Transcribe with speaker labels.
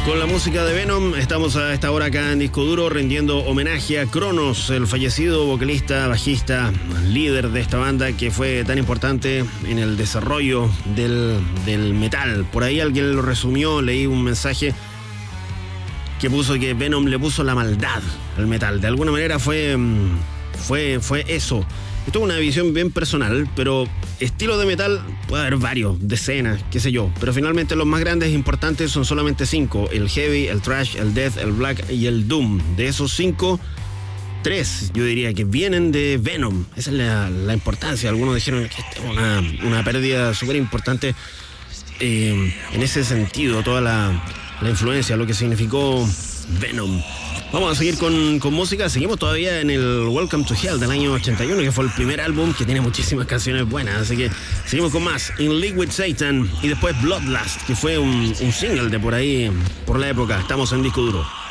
Speaker 1: Con la música de Venom estamos a esta hora acá en Disco Duro rendiendo homenaje a Cronos, el fallecido vocalista, bajista, líder de esta banda que fue tan importante en el desarrollo del metal. Por ahí alguien lo resumió, leí un mensaje que puso que Venom le puso la maldad al metal. De alguna manera fue eso. Esto es una visión bien personal, pero estilo de metal puede haber varios, decenas, qué sé yo. Pero finalmente los más grandes e importantes son solamente 5. El heavy, el thrash, el death, el black y el doom. De esos 5, 3 yo diría que vienen de Venom. Esa es la importancia. Algunos dijeron que esta es una pérdida súper importante en ese sentido. Toda la influencia, lo que significó Venom. Vamos a seguir con música. Seguimos todavía en el Welcome to Hell del año 81, que fue el primer álbum que tiene muchísimas canciones buenas. Así que seguimos con más. In League with Satan y después Bloodlust, que fue un single de por ahí, por la época. Estamos en Disco Duro.